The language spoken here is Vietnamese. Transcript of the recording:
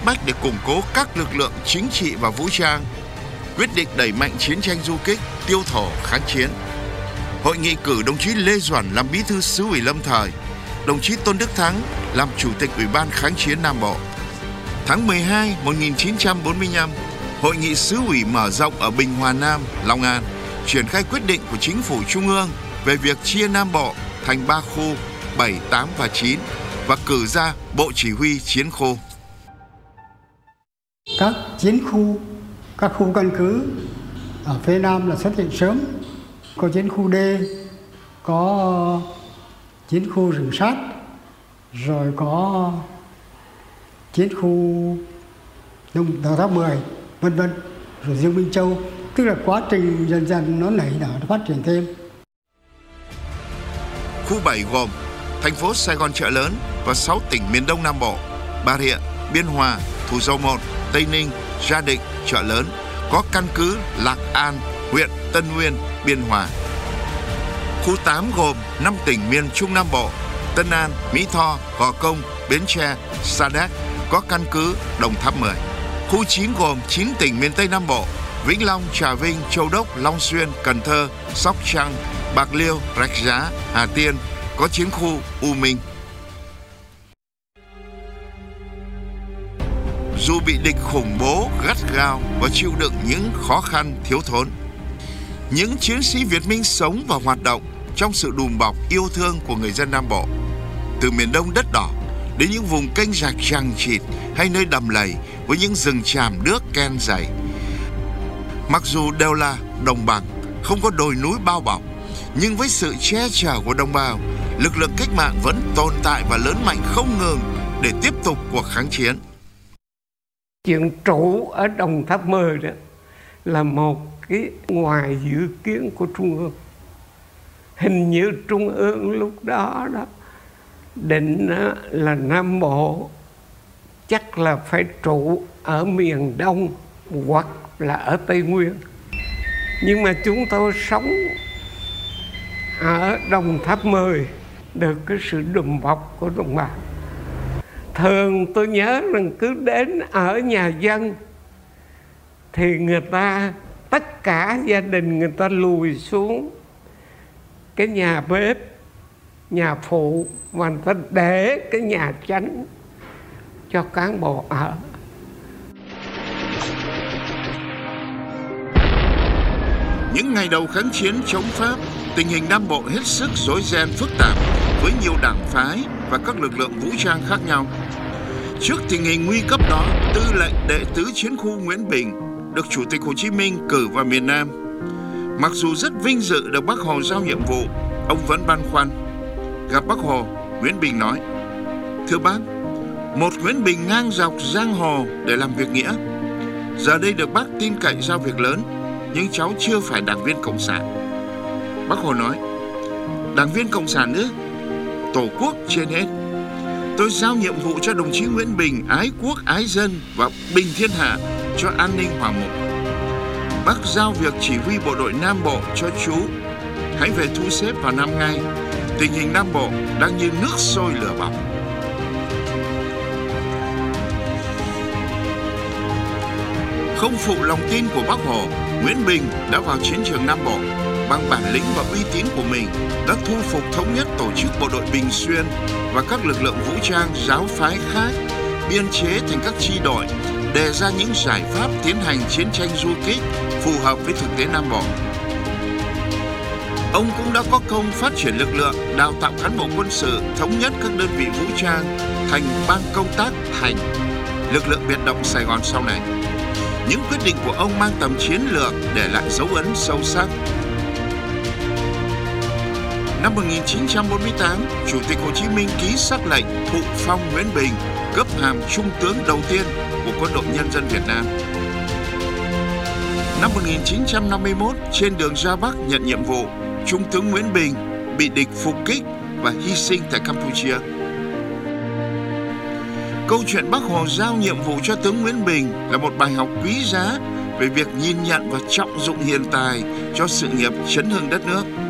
bách để củng cố các lực lượng chính trị và vũ trang, quyết định đẩy mạnh chiến tranh du kích, tiêu thổ kháng chiến. Hội nghị cử đồng chí Lê Duẩn làm bí thư xứ ủy lâm thời, đồng chí Tôn Đức Thắng làm chủ tịch Ủy ban kháng chiến Nam Bộ. Tháng 12 1945, Hội nghị xứ ủy mở rộng ở Bình Hòa Nam, Long An, triển khai quyết định của Chính phủ Trung ương về việc chia Nam Bộ thành 3 khu 7, 8 và 9 và cử ra Bộ Chỉ huy Chiến khu. Các chiến khu, các khu căn cứ ở phía Nam là xuất hiện sớm. Có chiến khu D, có chiến khu rừng sát, rồi có chiến khu Đồng Tháp 10, vân vân, rồi Dương Minh Châu. Tức là quá trình dần dần nó nảy nở, nó phát triển thêm. Khu 7 gồm thành phố Sài Gòn Chợ Lớn và 6 tỉnh miền Đông Nam Bộ: Bà Rịa, Biên Hòa, Thủ Dầu Một, Tây Ninh, Gia Định, Chợ Lớn, có căn cứ Lạc An, huyện Tân Nguyên, Biên Hòa. Khu 8 gồm 5 tỉnh miền Trung Nam Bộ: Tân An, Mỹ Tho, Gò Công, Bến Tre, Sa Đéc, có căn cứ Đồng Tháp 10. Khu 9 gồm 9 tỉnh miền Tây Nam Bộ: Vĩnh Long, Trà Vinh, Châu Đốc, Long Xuyên, Cần Thơ, Sóc Trăng, Bạc Liêu, Rạch Giá, Hà Tiên, có chiến khu U Minh. Dù bị địch khủng bố gắt gao và chịu đựng những khó khăn thiếu thốn, những chiến sĩ Việt Minh sống và hoạt động trong sự đùm bọc yêu thương của người dân Nam Bộ. Từ miền Đông đất đỏ đến những vùng kênh rạch chằng chịt hay nơi đầm lầy với những rừng tràm nước ken dày. Mặc dù đều là đồng bằng, không có đồi núi bao bọc, nhưng với sự che chở của đồng bào, lực lượng cách mạng vẫn tồn tại và lớn mạnh không ngừng để tiếp tục cuộc kháng chiến. Chuyện trụ ở Đồng Tháp 10 đó là một cái ngoài dự kiến của Trung ương. Hình như Trung ương lúc đó định là Nam Bộ chắc là phải trụ ở miền Đông hoặc là ở Tây Nguyên. Nhưng mà chúng tôi sống ở Đồng Tháp 10 được cái sự đùm bọc của đồng bào. Thường tôi nhớ rằng cứ đến ở nhà dân thì người ta, tất cả gia đình người ta lùi xuống cái nhà bếp, nhà phụ, và người ta để cái nhà chánh cho cán bộ ở. Những ngày đầu kháng chiến chống Pháp, tình hình Nam Bộ hết sức rối ren phức tạp với nhiều đảng phái và các lực lượng vũ trang khác nhau. Trước tình hình nguy cấp đó, Tư lệnh đệ tứ chiến khu Nguyễn Bình được Chủ tịch Hồ Chí Minh cử vào miền Nam. Mặc dù rất vinh dự được Bác Hồ giao nhiệm vụ, ông vẫn băn khoăn. Gặp Bác Hồ, Nguyễn Bình nói: "Thưa Bác, một Nguyễn Bình ngang dọc giang hồ để làm việc nghĩa. Giờ đây được Bác tin cậy giao việc lớn, nhưng cháu chưa phải đảng viên Cộng sản." Bác Hồ nói: "Đảng viên Cộng sản nữa, Tổ quốc trên hết. Tôi giao nhiệm vụ cho đồng chí Nguyễn Bình ái quốc ái dân và bình thiên hạ cho an ninh hòa mục. Bác giao việc chỉ huy bộ đội Nam Bộ cho chú. Hãy về thu xếp vào năm ngay. Tình hình Nam Bộ đang như nước sôi lửa bỏng." Không phụ lòng tin của Bác Hồ, Nguyễn Bình đã vào chiến trường Nam Bộ. Bằng bản lĩnh và uy tín của mình đã thu phục thống nhất tổ chức bộ đội Bình Xuyên và các lực lượng vũ trang giáo phái khác, biên chế thành các chi đội, đề ra những giải pháp tiến hành chiến tranh du kích phù hợp với thực tế Nam Bộ. Ông cũng đã có công phát triển lực lượng, đào tạo cán bộ quân sự, thống nhất các đơn vị vũ trang thành ban công tác Thành, lực lượng biệt động Sài Gòn sau này. Những quyết định của ông mang tầm chiến lược, để lại dấu ấn sâu sắc. Năm 1948, Chủ tịch Hồ Chí Minh ký sắc lệnh thụ phong Nguyễn Bình cấp hàm trung tướng đầu tiên của Quân đội Nhân dân Việt Nam. Năm 1951, trên đường ra Bắc nhận nhiệm vụ, Trung tướng Nguyễn Bình bị địch phục kích và hy sinh tại Campuchia. Câu chuyện Bác Hồ giao nhiệm vụ cho tướng Nguyễn Bình là một bài học quý giá về việc nhìn nhận và trọng dụng hiền tài cho sự nghiệp chấn hưng đất nước.